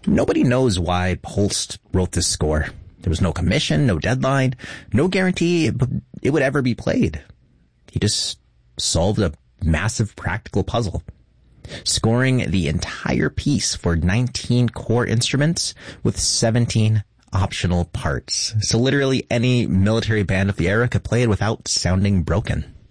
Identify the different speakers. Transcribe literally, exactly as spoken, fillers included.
Speaker 1: Nobody knows why Holst wrote this score. There was no commission, no deadline, no guarantee it would ever be played. He just solved a massive practical puzzle, scoring the entire piece for nineteen core instruments with seventeen optional parts. So literally any military band of the era could play it without sounding broken.